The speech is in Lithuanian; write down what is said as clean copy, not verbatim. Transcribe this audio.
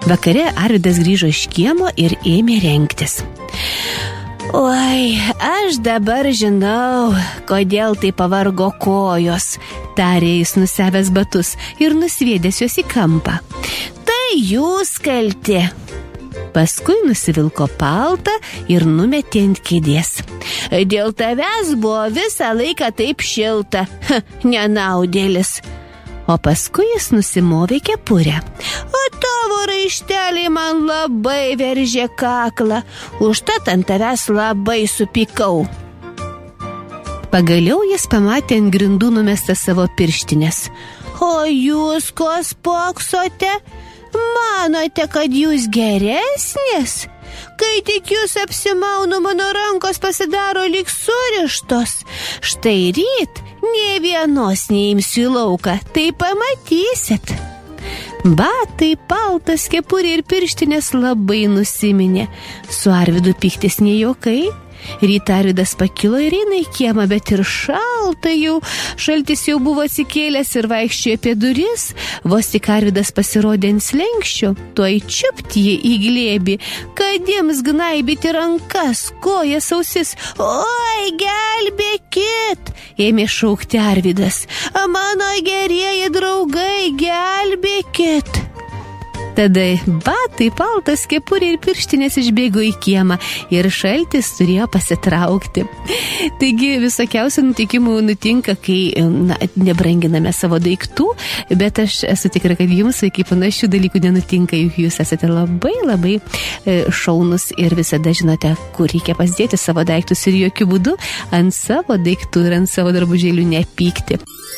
Vakare Arvydas grįžo iš kiemo ir ėmė rengtis. Oi, aš dabar žinau, kodėl tai pavargo kojos, tarė jis nusevęs batus ir nusviedęs juos į kampą. Tai jūs kalti. Paskui nusivilko paltą ir numetė ant kėdės. Dėl tavęs buvo visą laiką taip šilta, nenaudėlis. O paskui jis nusimovė kepurę. O tavo raišteliai man labai veržė kaklą, užtat ant tavęs labai supykau. Pagaliau jis pamatė ant grindų numestas savo pirštinės. O jūs ko spoksote? Manote, kad jūs geresnis? Kai tik jūs apsimaunu, mano rankos pasidaro lyg surištos. Štai ryt nė vienos neimsiu į lauką, tai pamatysit. Batai, paltas, kepurė ir pirštinės labai nusiminė. Su Arvydu pyktis ne juokai. Rytą Arvydas pakilo ir eina į kiemą, bet ir šalta jau. Šaltis jau buvo atsikėlęs ir vaikščiojo apie duris. Vos tik Arvydas pasirodė ant slenksčio, tuoj čiupt jį į glėbį, kad jiems gnaibyti rankas, kojas, ausis. Oi, gelbėkit! Ėmė šaukti Arvydas. Mano gerieji draugai, gelbėkit! Tada batai, paltas, kepurė ir pirštinės išbėgo į kiemą ir šaltis turėjo pasitraukti. Taigi visokiausių nutikimų nutinka, kai nebranginame savo daiktų, bet aš esu tikra, kad jums, vaikai, panašių dalykų nenutinka, juk jūs esate labai, labai šaunus ir visada žinote, kur reikia pasidėti savo daiktus ir jokių būdų ant savo daiktų ir ant savo drabužėlių nepykti.